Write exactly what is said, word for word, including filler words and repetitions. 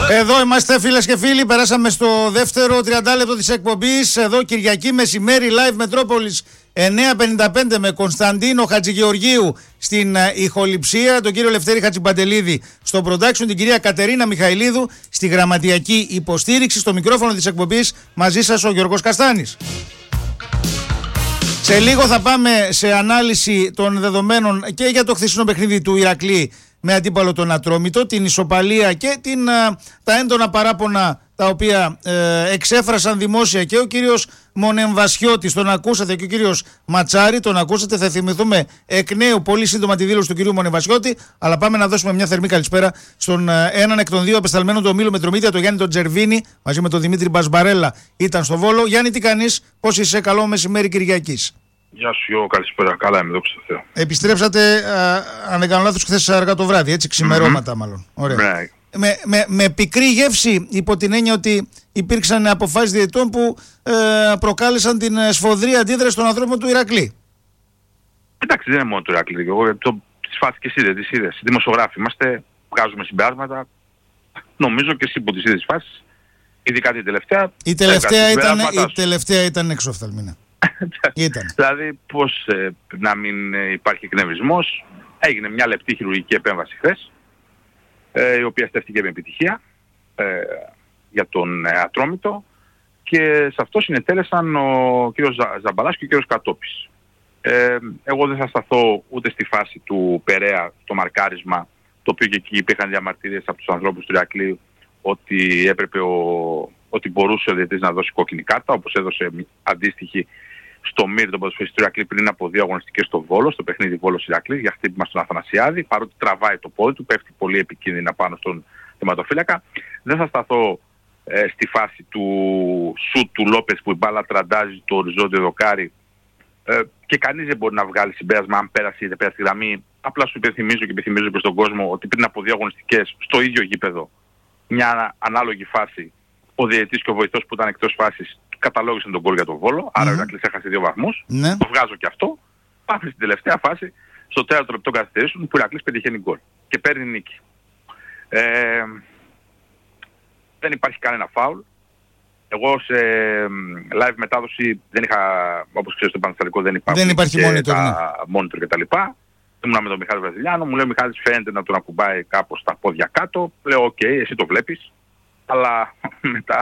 Εδώ είμαστε φίλες και φίλοι, περάσαμε στο δεύτερο τριάντα λεπτό της εκπομπής. Εδώ Κυριακή μεσημέρι, live Μετρόπολης εννιά πενήντα πέντε με Κωνσταντίνο Χατζηγεωργίου στην uh, ηχοληψία, τον κύριο Λευτέρη Χατζιμπαντελίδη στο production, την κυρία Κατερίνα Μιχαηλίδου στη γραμματιακή υποστήριξη. Στο μικρόφωνο της εκπομπής μαζί σας ο Γιώργος Καστάνης. Σε λίγο θα πάμε σε ανάλυση των δεδομένων και για το χθεσινό παιχνίδι του Ηρακλή με αντίπαλο τον Ατρόμητο, την ισοπαλία και την, τα έντονα παράπονα τα οποία ε, εξέφρασαν δημόσια και ο κύριος Μονεμβασιώτης, τον ακούσατε, και ο κύριος Ματσάρη, τον ακούσατε. Θα θυμηθούμε εκ νέου πολύ σύντομα τη δήλωση του κυρίου Μονεμβασιώτη, αλλά πάμε να δώσουμε μια θερμή καλησπέρα στον ε, έναν εκ των δύο απεσταλμένων του ομίλου Μετρομίδια, τον Γιάννη τον Τζερβίνη, μαζί με τον Δημήτρη Μπασμπαρέλα ήταν στο Βόλο. Γιάννη, τι κάνεις, πώς είσαι, καλό μεσημέρι Κυριακής. Γεια σου Γιώργο, καλησπέρα, καλά είμαι, δόξα τω Θεώ. Επιστρέψατε, α, αν δεν κάνω λάθος, χθες αργά το βράδυ, έτσι, ξημερώματα mm-hmm. μάλλον. Ωραία. Ναι. Με, με, με πικρή γεύση, υπό την έννοια ότι υπήρξαν αποφάσεις διαιτητών που ε, προκάλεσαν την σφοδρή αντίδραση των ανθρώπων του Ηρακλή. Εντάξει, δεν είναι μόνο του Ηρακλή. Εγώ το, τις φάσεις και εσύ δεν τις είδες. Δημοσιογράφοι είμαστε, βγάζουμε συμπεράσματα. Νομίζω και εσύ που τις είδες τις φάσεις, ειδικά την τελευταία. Η τελευταία, ήταν, η τελευταία ήταν εξόφθαλμη. Ήταν. Δηλαδή πώς ε, να μην ε, υπάρχει εκνευρισμός. Έγινε μια λεπτή χειρουργική επέμβαση χθες, ε, η οποία στέφτηκε με επιτυχία ε, για τον ε, Ατρόμητο, και σε αυτό συνετέλεσαν ο κ. Ζαμπαλάς και ο κ. Κατόπης. Ε, εγώ δεν θα σταθώ ούτε στη φάση του Περέα, το μαρκάρισμα, το οποίο και εκεί υπήρχαν διαμαρτυρίες από τους ανθρώπους του Ηρακλείου ότι έπρεπε ο, ότι μπορούσε ο διαιτητής να δώσει κόκκινη κάρτα, όπως έδωσε αντίστοιχη στο Μύρ, τον ποδοσφαιριστή του Ηρακλή, πριν από δύο αγωνιστικές στο Βόλο, στο παιχνίδι Βόλος Ηρακλής, για χτύπημα στον Αθανασιάδη, παρότι τραβάει το πόδι του, πέφτει πολύ επικίνδυνα πάνω στον τερματοφύλακα. Δεν θα σταθώ ε, στη φάση του σουτ του Λόπες που η μπάλα τραντάζει το οριζόντιο δοκάρι, ε, και κανείς δεν μπορεί να βγάλει συμπέρασμα αν πέρασε ή δεν πέρασε τη γραμμή. Απλά σου υπενθυμίζω και υπενθυμίζω προς τον κόσμο ότι πριν από δύο αγωνιστικές στο ίδιο γήπεδο, μια ανάλογη φάση, ο διαιτητής και ο βοηθός που ήταν εκτός φάσης καταλόγησαν τον γκολ για τον Βόλο, mm-hmm. άρα ο Ηρακλής έχασε δύο βαθμούς. Mm-hmm. Το βγάζω και αυτό. Πάμε στην τελευταία φάση, στο τέταρτο λεπτό καθυστερήσεων, που ο Ηρακλής πετυχαίνει γκολ και παίρνει νίκη. Ε, δεν υπάρχει κανένα φάουλ. Εγώ σε live μετάδοση δεν είχα, όπως ξέρεις, στο Πανελληνικό δεν υπάρχει, δεν υπάρχει monitor, monitor κτλ. Ήμουνα με τον Μιχάλη Βραζιλιάνο, μου λέει ο Μιχάλης φαίνεται να τον ακουμπάει κάπως τα πόδια κάτω. Λέω οκ, okay, εσύ το βλέπεις. Αλλά μετά